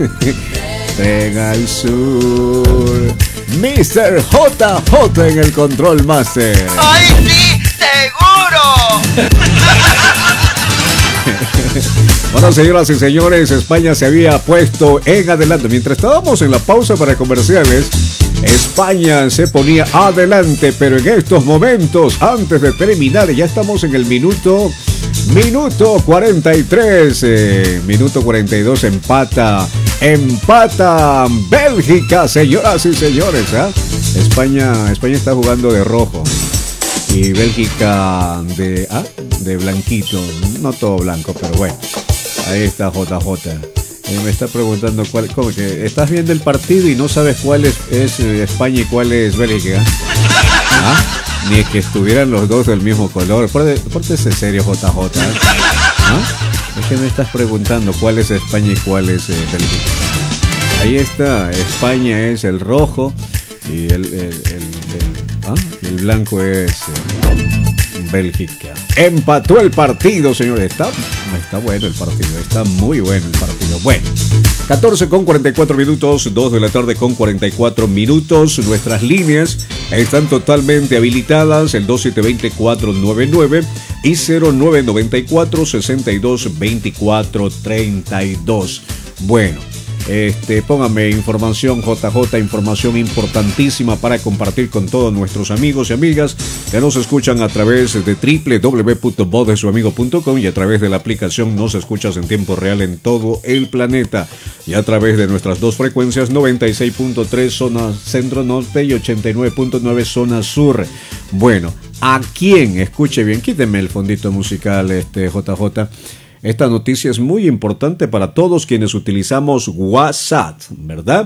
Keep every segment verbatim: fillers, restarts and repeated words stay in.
Tren al sur. mister J J en el Control Master. ¡Ay, sí! ¡Seguro! Bueno, señoras y señores, España se había puesto en adelante. Mientras estábamos en la pausa para comerciales, España se ponía adelante, pero en estos momentos, antes de terminar, ya estamos en el minuto Minuto cuarenta y tres, eh, minuto cuarenta y dos, empata, empata Bélgica, señoras y señores, ¿eh? España, España está jugando de rojo y Bélgica de, ah, de blanquito, no todo blanco, pero bueno, ahí está J J. Eh, me está preguntando cuál, ¿cómo que estás viendo el partido y no sabes cuál es, es España y cuál es Bélgica? ¿Ah? Ni es que estuvieran los dos del mismo color. Pórtese serio, J J. ¿Ah? Es que me estás preguntando cuál es España y cuál es eh, Bélgica. Ahí está, España es el rojo y el, el, el, el, ¿ah? el blanco es eh, Bélgica. Empató el partido, señores. Está, está bueno el partido, está muy bueno el partido. Bueno, catorce con cuarenta y cuatro minutos, dos de la tarde con cuarenta y cuatro minutos. Nuestras líneas están totalmente habilitadas, el dos siete dos cero cuatro nueve nueve y cero nueve nueve cuatro seis dos dos cuatro tres dos. Bueno, este, póngame información J J, información importantísima para compartir con todos nuestros amigos y amigas que nos escuchan a través de doble u doble u doble u punto voz de su amigo punto com y a través de la aplicación Nos Escuchas en tiempo real en todo el planeta y a través de nuestras dos frecuencias noventa y seis punto tres zona centro norte y ochenta y nueve punto nueve zona sur. Bueno, ¿a quién? Escuche bien, quíteme el fondito musical, este J J. Esta noticia es muy importante para todos quienes utilizamos WhatsApp, ¿verdad?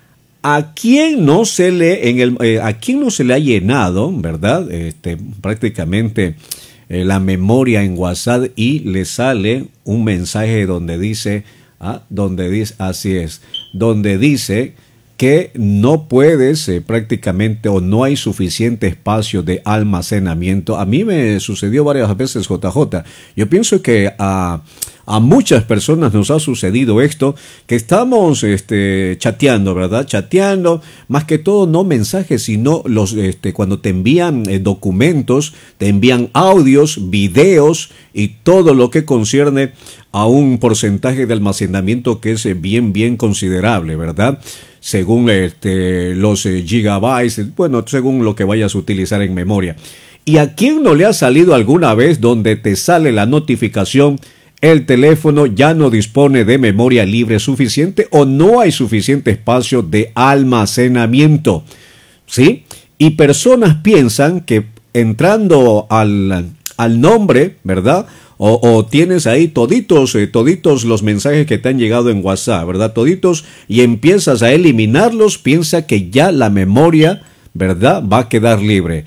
¿A quién no se le, en el, eh, a quién no se le ha llenado, ¿verdad? Este, prácticamente eh, la memoria en WhatsApp y le sale un mensaje donde dice, ah, donde dice, así es, donde dice que no puedes eh, prácticamente o no hay suficiente espacio de almacenamiento. A mí me sucedió varias veces, J J. Yo pienso que a, a muchas personas nos ha sucedido esto, que estamos este, chateando, ¿verdad? Chateando, más que todo no mensajes, sino los este, cuando te envían eh, documentos, te envían audios, videos y todo lo que concierne a un porcentaje de almacenamiento que es eh, bien, bien considerable, ¿verdad? Según este, los eh, gigabytes, bueno, según lo que vayas a utilizar en memoria. ¿Y a quién no le ha salido alguna vez donde te sale la notificación? El teléfono ya no dispone de memoria libre suficiente o no hay suficiente espacio de almacenamiento, ¿sí? Y personas piensan que entrando al, al nombre, ¿verdad? O, o tienes ahí toditos, eh, toditos los mensajes que te han llegado en WhatsApp, ¿verdad? Toditos, y empiezas a eliminarlos, piensa que ya la memoria, ¿verdad? Va a quedar libre.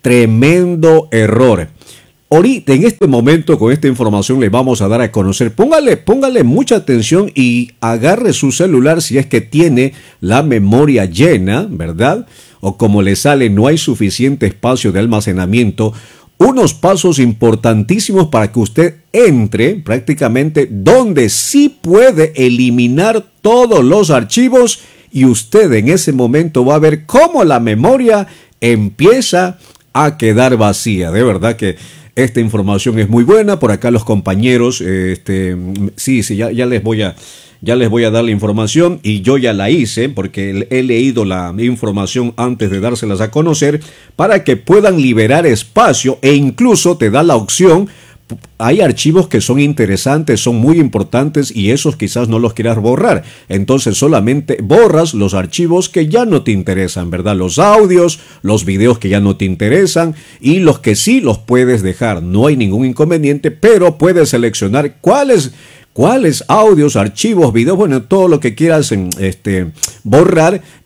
Tremendo error. Ahorita, en este momento, con esta información le vamos a dar a conocer. Póngale, póngale mucha atención y agarre su celular si es que tiene la memoria llena, ¿verdad? O como le sale, no hay suficiente espacio de almacenamiento. Unos pasos importantísimos para que usted entre prácticamente donde sí puede eliminar todos los archivos y usted en ese momento va a ver cómo la memoria empieza a quedar vacía. De verdad que esta información es muy buena. Por acá los compañeros, este, sí, sí, ya, ya les voy a... Ya les voy a dar la información y yo ya la hice porque he leído la información antes de dárselas a conocer para que puedan liberar espacio e incluso te da la opción. Hay archivos que son interesantes, son muy importantes y esos quizás no los quieras borrar. Entonces solamente borras los archivos que ya no te interesan, ¿verdad? Los audios, los videos que ya no te interesan y los que sí los puedes dejar. No hay ningún inconveniente, pero puedes seleccionar cuáles... ¿Cuáles audios, archivos, videos? Bueno, todo lo que quieras este, borrar,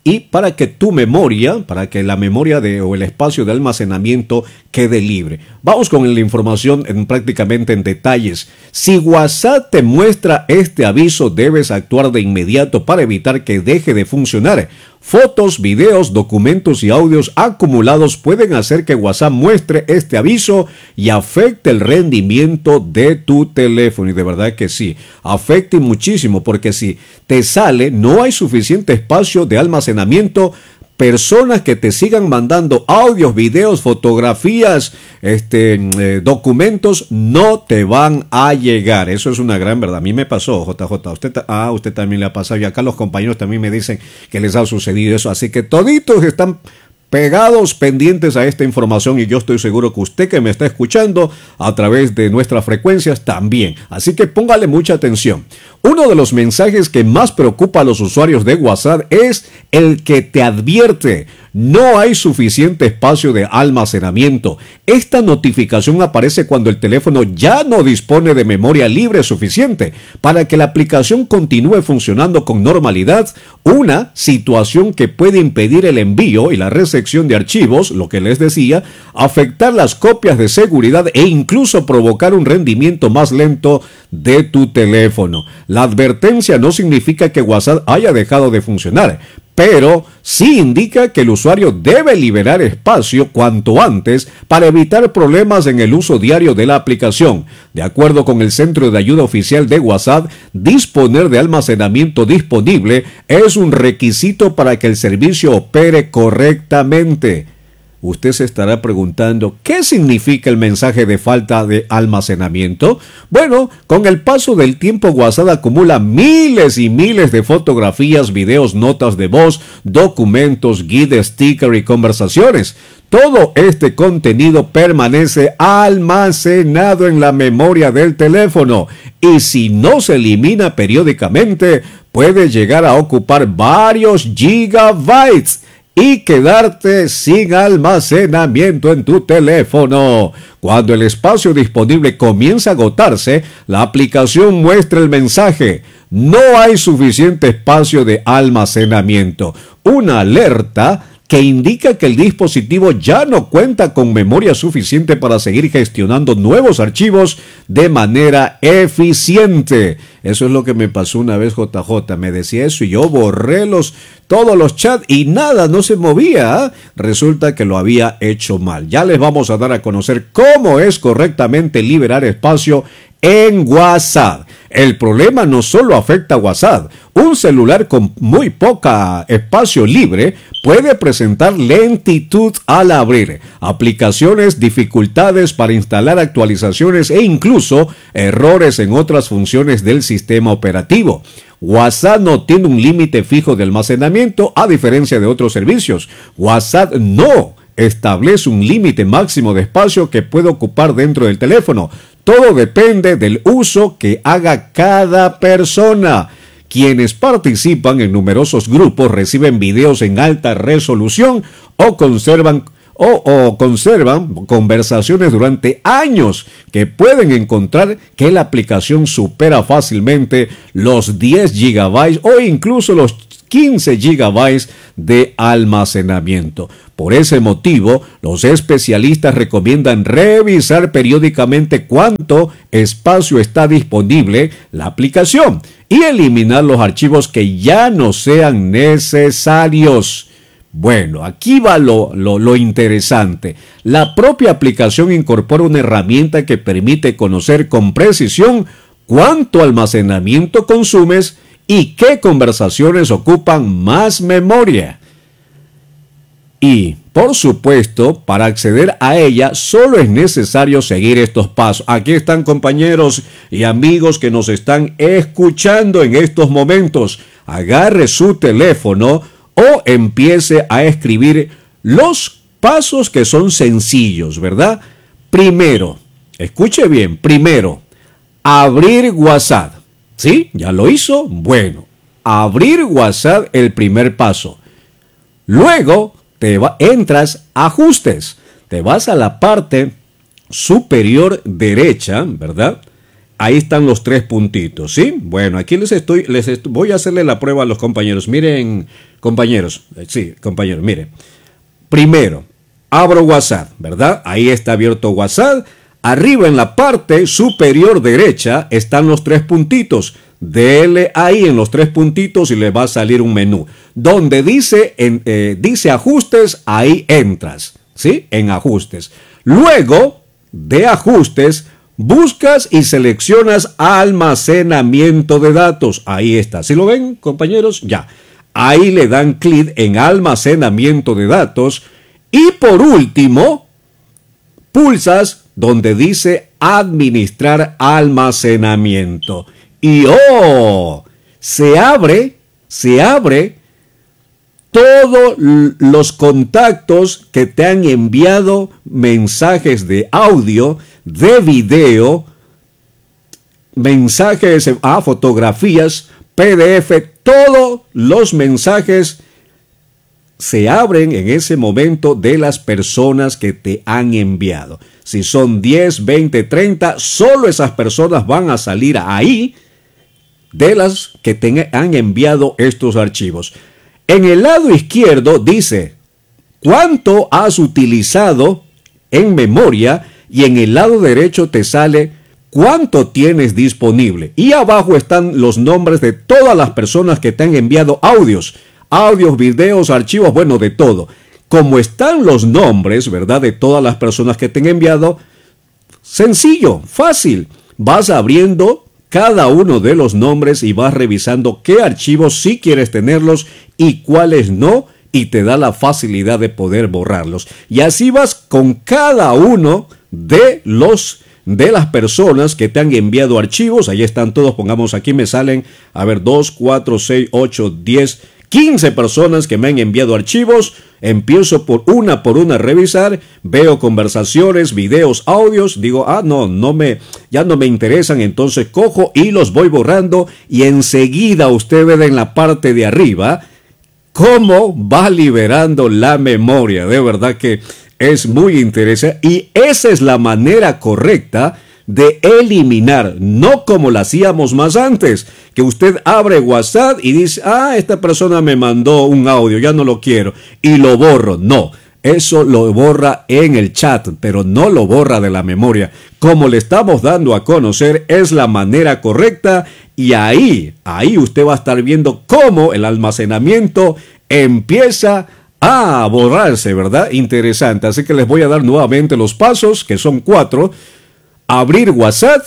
y para que tu memoria, para que la memoria de, o el espacio de almacenamiento quede libre. Vamos con la información en, prácticamente en detalles. Si WhatsApp te muestra este aviso, debes actuar de inmediato para evitar que deje de funcionar. Fotos, videos, documentos y audios acumulados pueden hacer que WhatsApp muestre este aviso y afecte el rendimiento de tu teléfono. Y de verdad que sí, afecte muchísimo, porque si te sale no hay suficiente espacio de almacenamiento, personas que te sigan mandando audios, videos, fotografías, este, eh, documentos, no te van a llegar. Eso es una gran verdad. A mí me pasó, J J. Usted, ah, usted también le ha pasado, y acá los compañeros también me dicen que les ha sucedido eso. Así que toditos están pegados, pendientes a esta información, y yo estoy seguro que usted que me está escuchando a través de nuestras frecuencias también. Así que póngale mucha atención. Uno de los mensajes que más preocupa a los usuarios de WhatsApp es el que te advierte: no hay suficiente espacio de almacenamiento. Esta notificación aparece cuando el teléfono ya no dispone de memoria libre suficiente para que la aplicación continúe funcionando con normalidad, una situación que puede impedir el envío y la recepción de archivos, lo que les decía, afectar las copias de seguridad e incluso provocar un rendimiento más lento de tu teléfono. La advertencia no significa que WhatsApp haya dejado de funcionar, pero sí indica que el usuario debe liberar espacio cuanto antes para evitar problemas en el uso diario de la aplicación. De acuerdo con el Centro de Ayuda Oficial de WhatsApp, disponer de almacenamiento disponible es un requisito para que el servicio opere correctamente. Usted se estará preguntando, ¿qué significa el mensaje de falta de almacenamiento? Bueno, con el paso del tiempo, WhatsApp acumula miles y miles de fotografías, videos, notas de voz, documentos, guías, stickers y conversaciones. Todo este contenido permanece almacenado en la memoria del teléfono, y si no se elimina periódicamente, puede llegar a ocupar varios gigabytes y quedarte sin almacenamiento en tu teléfono. Cuando el espacio disponible comienza a agotarse, la aplicación muestra el mensaje: no hay suficiente espacio de almacenamiento. Una alerta que indica que el dispositivo ya no cuenta con memoria suficiente para seguir gestionando nuevos archivos de manera eficiente. Eso es lo que me pasó una vez, J J. Me decía eso y yo borré los, todos los chats y nada, no se movía. ¿eh? Resulta que lo había hecho mal. Ya les vamos a dar a conocer cómo es correctamente liberar espacio en WhatsApp. El problema no solo afecta a WhatsApp. Un celular con muy poca espacio libre puede presentar lentitud al abrir aplicaciones, dificultades para instalar actualizaciones e incluso errores en otras funciones del sistema operativo. WhatsApp no tiene un límite fijo de almacenamiento, a diferencia de otros servicios. WhatsApp no establece un límite máximo de espacio que puede ocupar dentro del teléfono. Todo depende del uso que haga cada persona. Quienes participan en numerosos grupos reciben videos en alta resolución o conservan o, o conservan conversaciones durante años que pueden encontrar que la aplicación supera fácilmente los diez gigabytes o incluso los quince gigabytes de almacenamiento. Por ese motivo, los especialistas recomiendan revisar periódicamente cuánto espacio está disponible la aplicación y eliminar los archivos que ya no sean necesarios. Bueno, aquí va lo, lo, lo interesante. La propia aplicación incorpora una herramienta que permite conocer con precisión cuánto almacenamiento consumes y qué conversaciones ocupan más memoria. Y, por supuesto, para acceder a ella solo es necesario seguir estos pasos. Aquí están, compañeros y amigos que nos están escuchando en estos momentos. Agarre su teléfono o empiece a escribir los pasos que son sencillos, ¿verdad? Primero, escuche bien, primero, abrir WhatsApp. ¿Sí? ¿Ya lo hizo? Bueno, abrir WhatsApp, el primer paso. Luego, te va, entras a ajustes. Te vas a la parte superior derecha, ¿verdad? ahí están los tres puntitos, ¿sí? Bueno, aquí les estoy, les estoy, voy a hacerle la prueba a los compañeros. Miren, compañeros, sí, compañeros, miren. Primero, abro WhatsApp, ¿verdad? Ahí está abierto WhatsApp. Arriba en la parte superior derecha están los tres puntitos. Dele ahí en los tres puntitos y le va a salir un menú. Donde dice, en, eh, dice ajustes, ahí entras, ¿sí? En ajustes. Luego de ajustes, buscas y seleccionas almacenamiento de datos. Ahí está. ¿Sí lo ven, compañeros? Ya. Ahí le dan clic en almacenamiento de datos. Y por último, pulsas donde dice administrar almacenamiento. Y ¡oh! Se abre, se abre todos los contactos que te han enviado mensajes de audio, de video, mensajes, ah, fotografías, P D F, todos los mensajes se abren en ese momento de las personas que te han enviado. Si son diez, veinte, treinta, solo esas personas van a salir ahí de las que te han enviado estos archivos. En el lado izquierdo dice cuánto has utilizado en memoria y en el lado derecho te sale cuánto tienes disponible. Y abajo están los nombres de todas las personas que te han enviado audios, audios, videos, archivos, bueno, de todo. Como están los nombres, ¿verdad?, de todas las personas que te han enviado, sencillo, fácil. Vas abriendo cada uno de los nombres y vas revisando qué archivos sí quieres tenerlos y cuáles no, y te da la facilidad de poder borrarlos. Y así vas con cada uno de los de las personas que te han enviado archivos. Ahí están todos, pongamos aquí, me salen, a ver, dos, cuatro, seis, ocho, diez, quince personas que me han enviado archivos. Empiezo por una por una a revisar, veo conversaciones, videos, audios, digo, ah, no, no me, ya no me interesan, entonces cojo y los voy borrando, y enseguida usted ve en la parte de arriba cómo va liberando la memoria. De verdad que es muy interesante, y esa es la manera correcta de eliminar, no como lo hacíamos más antes, que usted abre WhatsApp y dice, ah, esta persona me mandó un audio, ya no lo quiero, y lo borro. No, eso lo borra en el chat, pero no lo borra de la memoria. Como le estamos dando a conocer, es la manera correcta, y ahí, ahí usted va a estar viendo cómo el almacenamiento empieza a borrarse, ¿verdad? Interesante, así que les voy a dar nuevamente los pasos, que son cuatro. Abrir WhatsApp,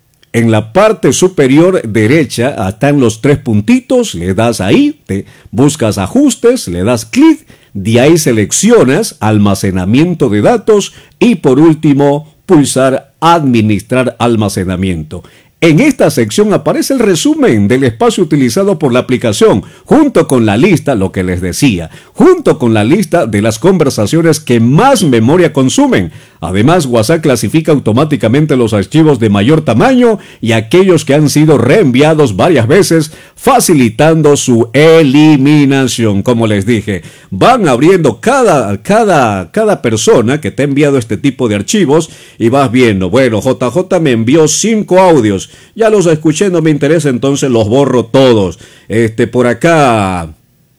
en la parte superior derecha están los tres puntitos, le das ahí, te buscas ajustes, le das clic, de ahí seleccionas almacenamiento de datos y por último pulsar administrar almacenamiento. En esta sección aparece el resumen del espacio utilizado por la aplicación, junto con la lista, lo que les decía, junto con la lista de las conversaciones que más memoria consumen. Además, WhatsApp clasifica automáticamente los archivos de mayor tamaño y aquellos que han sido reenviados varias veces, facilitando su eliminación. Como les dije, van abriendo cada, cada, cada persona que te ha enviado este tipo de archivos y vas viendo, bueno, J J me envió cinco audios, ya los escuché, no me interesa, entonces los borro todos. Este, por acá,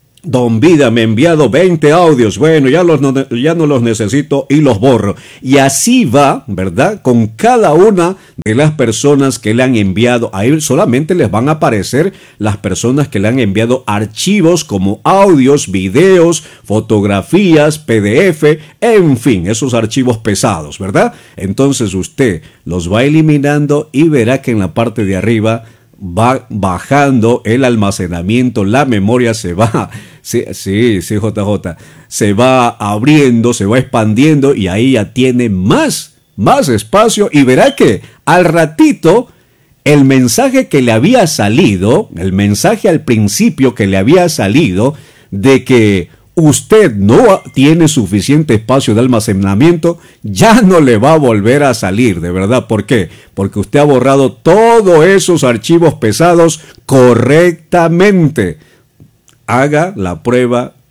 Don Vida me ha enviado veinte audios, bueno, ya, los no, ya no los necesito y los borro. Y así va, ¿verdad?, con cada una de las personas que le han enviado. Ahí solamente les van a aparecer las personas que le han enviado archivos como audios, videos, fotografías, P D F, en fin, esos archivos pesados, ¿verdad? Entonces usted los va eliminando y verá que en la parte de arriba va bajando el almacenamiento, la memoria se va, sí, sí, sí, J J, se va abriendo, se va expandiendo y ahí ya tiene más, más espacio, y verá que al ratito el mensaje que le había salido, el mensaje al principio que le había salido de que usted no tiene suficiente espacio de almacenamiento, ya no le va a volver a salir, de verdad. ¿Por qué? Porque usted ha borrado todos esos archivos pesados correctamente. Haga la prueba y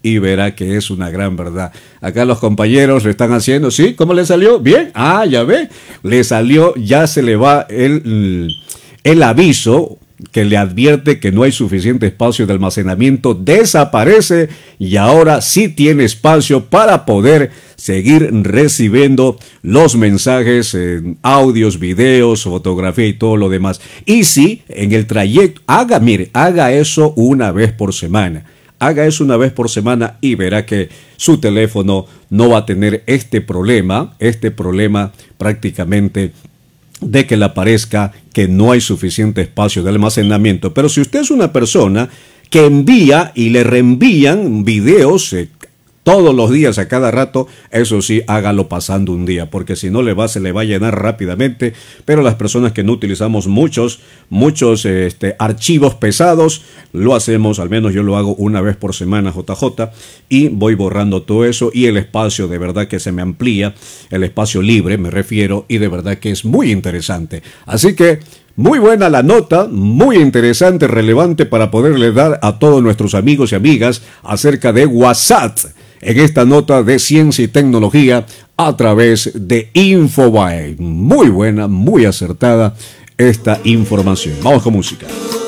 y verá que es una gran verdad. Acá los compañeros le están haciendo, ¿sí? ¿Cómo le salió? Bien. Ah, ya ve. Le salió, ya se le va el, el aviso que le advierte que no hay suficiente espacio de almacenamiento, desaparece y ahora sí tiene espacio para poder seguir recibiendo los mensajes, eh, audios, videos, fotografía y todo lo demás. Y si en el trayecto, haga, mire, haga eso una vez por semana. Haga eso una vez por semana y verá que su teléfono no va a tener este problema, este problema prácticamente de que le aparezca que no hay suficiente espacio de almacenamiento. Pero si usted es una persona que envía y le reenvían videos eh, todos los días, a cada rato, eso sí, hágalo pasando un día, porque si no le va, se le va a llenar rápidamente. Pero las personas que no utilizamos muchos, muchos este, archivos pesados, lo hacemos, al menos yo lo hago una vez por semana, J J, y voy borrando todo eso, y el espacio de verdad que se me amplía, el espacio libre me refiero, y de verdad que es muy interesante. Así que muy buena la nota, muy interesante, relevante para poderle dar a todos nuestros amigos y amigas acerca de WhatsApp en esta nota de ciencia y tecnología a través de Infobae. Muy buena, muy acertada esta información. Vamos con música.